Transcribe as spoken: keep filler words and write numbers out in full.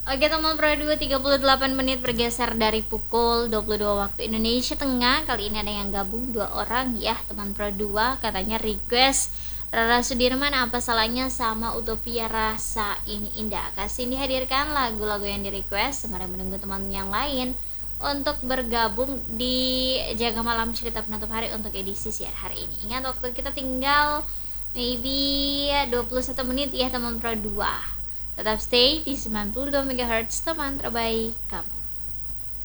Oke teman Pro dua, tiga puluh delapan menit bergeser dari pukul dua puluh dua waktu Indonesia Tengah. Kali ini ada yang gabung dua orang ya teman Pro dua. Katanya request Rara Sudirman, apa salahnya sama Utopia, rasa ini indah. Kasih dihadirkan lagu-lagu yang di request sembari menunggu teman yang lain untuk bergabung di Jaga Malam Cerita Penutup Hari untuk edisi siar hari ini. Ingat waktu kita tinggal maybe dua puluh satu menit ya teman Pro dua. Tetap stay di sembilan puluh dua megahertz teman terbaik kamu.